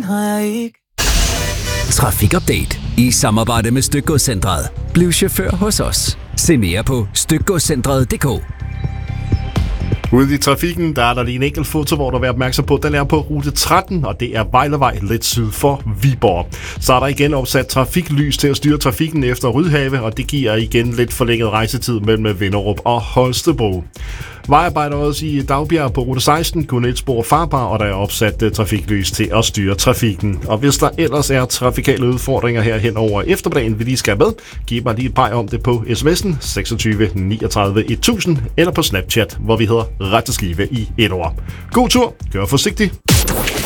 har jeg ikke. Trafikupdate i samarbejde med Stykgodscentret. Bliv chauffør hos os. Se mere på stykgodscentret.dk. Ude i trafikken, der er der lige en enkelt foto, hvor du er opmærksom på. Den er på rute 13, og det er Vejlevej lidt syd for Viborg. Så er der igen opsat trafiklys til at styre trafikken efter Rydhave, og det giver igen lidt forlænget rejsetid mellem Vinderup og Holstebro. Vejarbejder også i Dagbjerg på rute 16, kun et spor farbar, og der er opsat trafiklys til at styre trafikken. Og hvis der ellers er trafikale udfordringer her hen over eftermiddagen, vi lige skal med, giv mig lige et par om det på sms'en 26 39 1000 eller på Snapchat, hvor vi hedder Retteskive i et ord. God tur, kør forsigtigt.